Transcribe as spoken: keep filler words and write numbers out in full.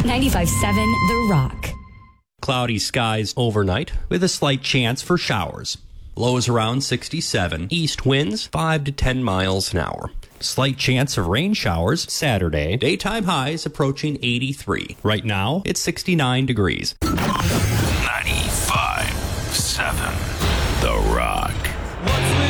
ninety-five point seven The Rock. Cloudy skies overnight with a slight chance for showers. Lows around sixty-seven. East winds five to ten miles an hour. Slight chance of rain showers Saturday. Daytime highs approaching eighty-three. Right now, it's sixty-nine degrees. ninety-five point seven